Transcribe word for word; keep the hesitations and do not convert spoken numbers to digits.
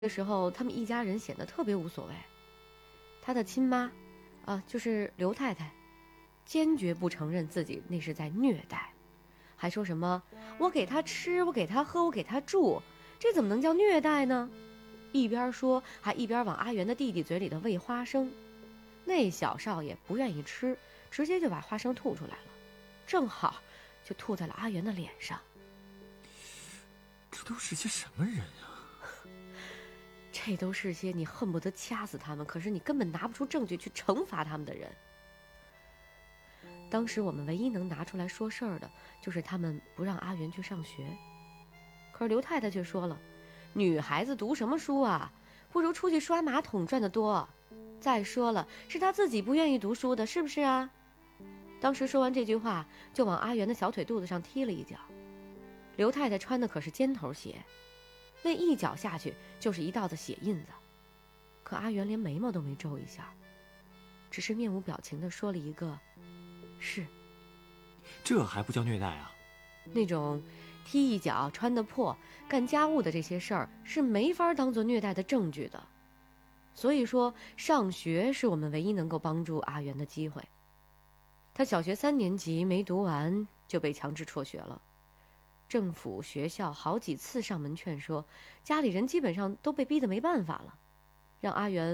的时候，他们一家人显得特别无所谓。他的亲妈，啊，就是刘太太，坚决不承认自己那是在虐待，还说什么我给他吃，我给他喝，我给他住，这怎么能叫虐待呢？一边说还一边往阿元的弟弟嘴里头喂花生。那小少爷不愿意吃，直接就把花生吐出来了，正好就吐在了阿元的脸上。 这都是些什么人啊？ 这都是些你恨不得掐死他们，可是你根本拿不出证据去惩罚他们的人。当时我们唯一能拿出来说事儿的，就是他们不让阿元去上学。可是刘太太却说了，女孩子读什么书啊，不如出去刷马桶赚得多。再说了，是她自己不愿意读书的，是不是啊？当时说完这句话，就往阿元的小腿肚子上踢了一脚。刘太太穿的可是尖头鞋，那一脚下去就是一道的血印子。可阿元连眉毛都没皱一下，只是面无表情地说了一个是。 这还不叫虐待啊？ 那种踢一脚穿得破干家务的这些事儿是没法当作虐待的证据的。所以说上学是我们唯一能够帮助阿元的机会。他小学三年级没读完就被强制辍学了，政府学校好几次上门劝说，家里人基本上都被逼得没办法了，让阿元